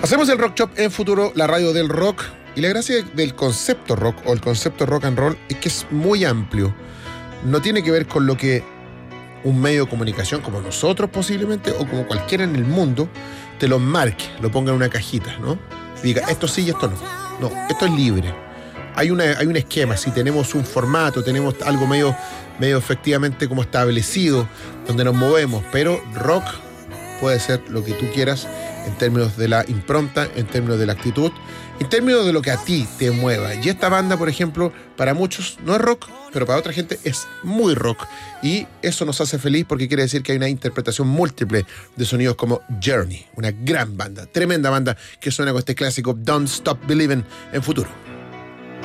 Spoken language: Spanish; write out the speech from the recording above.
Hacemos el Rock Shop en Futuro, la radio del rock. Y la gracia del concepto rock o el concepto rock and roll es que es muy amplio. No tiene que ver con lo que un medio de comunicación como nosotros posiblemente o como cualquiera en el mundo te lo marque, lo ponga en una cajita, ¿no? Y diga, esto sí y esto no. No, esto es libre. Hay un esquema, si tenemos un formato, tenemos algo medio efectivamente como establecido, donde nos movemos, pero rock puede ser lo que tú quieras en términos de la impronta, en términos de la actitud, en términos de lo que a ti te mueva. Y esta banda, por ejemplo, para muchos no es rock, pero para otra gente es muy rock. Y eso nos hace feliz porque quiere decir que hay una interpretación múltiple de sonidos como Journey, una gran banda, tremenda banda que suena con este clásico Don't Stop Believing en Futuro.